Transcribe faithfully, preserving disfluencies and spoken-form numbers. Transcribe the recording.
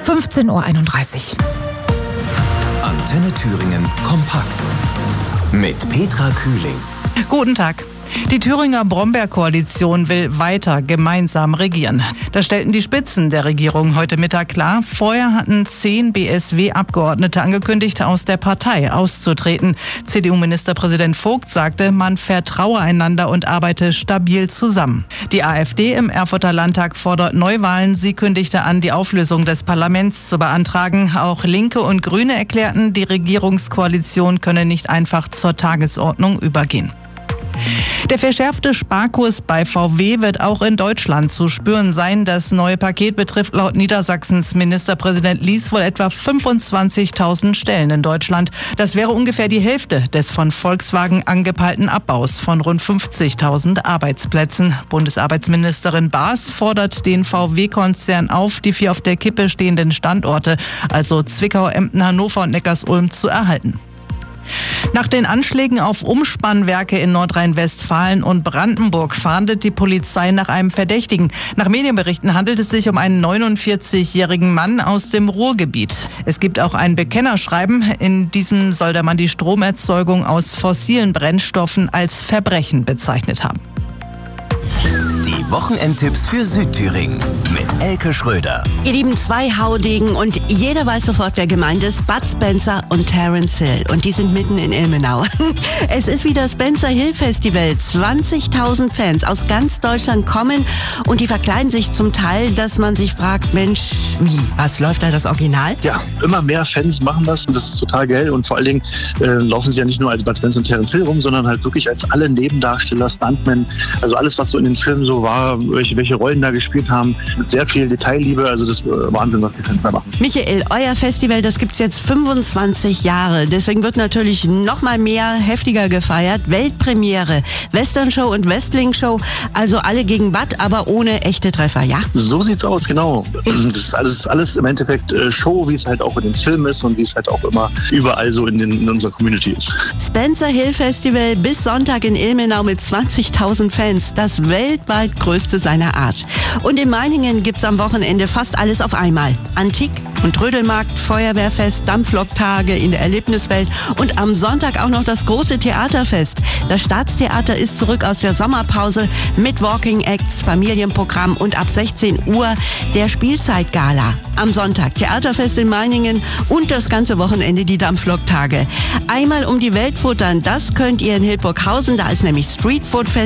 fünfzehn Uhr einunddreißig. Antenne Thüringen kompakt mit Petra Kühling. Guten Tag. Die Thüringer Brombeerkoalition will weiter gemeinsam regieren. Das stellten die Spitzen der Regierung heute Mittag klar. Vorher hatten zehn B S W-Abgeordnete angekündigt, aus der Partei auszutreten. C D U-Ministerpräsident Vogt sagte, man vertraue einander und arbeite stabil zusammen. Die AfD im Erfurter Landtag fordert Neuwahlen. Sie kündigte an, die Auflösung des Parlaments zu beantragen. Auch Linke und Grüne erklärten, die Regierungskoalition könne nicht einfach zur Tagesordnung übergehen. Der verschärfte Sparkurs bei V W wird auch in Deutschland zu spüren sein. Das neue Paket betrifft laut Niedersachsens Ministerpräsident Lies wohl etwa fünfundzwanzigtausend Stellen in Deutschland. Das wäre ungefähr die Hälfte des von Volkswagen angepeilten Abbaus von rund fünfzigtausend Arbeitsplätzen. Bundesarbeitsministerin Baas fordert den V W-Konzern auf, die vier auf der Kippe stehenden Standorte, also Zwickau, Emden, Hannover und Neckarsulm, zu erhalten. Nach den Anschlägen auf Umspannwerke in Nordrhein-Westfalen und Brandenburg fahndet die Polizei nach einem Verdächtigen. Nach Medienberichten handelt es sich um einen neunundvierzigjährigen Mann aus dem Ruhrgebiet. Es gibt auch ein Bekennerschreiben. In diesem soll der Mann die Stromerzeugung aus fossilen Brennstoffen als Verbrechen bezeichnet haben. Die Wochenendtipps für Südthüringen mit Elke Schröder. Ihr Lieben, zwei Haudegen und jeder weiß sofort, wer gemeint ist. Bud Spencer und Terence Hill. Und die sind mitten in Ilmenau. Es ist wieder Spencer Hill Festival. zwanzigtausend Fans aus ganz Deutschland kommen und die verkleiden sich zum Teil, dass man sich fragt, Mensch, wie, was läuft da das Original? Ja, immer mehr Fans machen das und das ist total geil. Und vor allen Dingen äh, laufen sie ja nicht nur als Bud Spencer und Terence Hill rum, sondern halt wirklich als alle Nebendarsteller, Stuntmen, also alles, was so in den Filmen so war, welche, welche Rollen da gespielt haben, mit sehr viel Detailliebe, also das ist Wahnsinn, was die Fans da machen. Michael, euer Festival, das gibt's jetzt fünfundzwanzig Jahre, deswegen wird natürlich noch mal mehr heftiger gefeiert. Weltpremiere, Western-Show und Wrestling-Show, also alle gegen Bud, aber ohne echte Treffer, ja? So sieht's aus, genau. Das ist alles, alles im Endeffekt Show, wie es halt auch in den Filmen ist und wie es halt auch immer überall so in, den, in unserer Community ist. Spencer Hill Festival bis Sonntag in Ilmenau mit zwanzigtausend Fans, das weltweit größte seiner Art. Und in Meiningen gibt's am Wochenende fast alles auf einmal. Antik- und Trödelmarkt, Feuerwehrfest, Dampfloktage in der Erlebniswelt und am Sonntag auch noch das große Theaterfest. Das Staatstheater ist zurück aus der Sommerpause mit Walking Acts, Familienprogramm und ab sechzehn Uhr der Spielzeitgala. Am Sonntag Theaterfest in Meiningen und das ganze Wochenende die Dampfloktage. Einmal um die Welt futtern, das könnt ihr in Hildburghausen, da ist nämlich Streetfood Fest.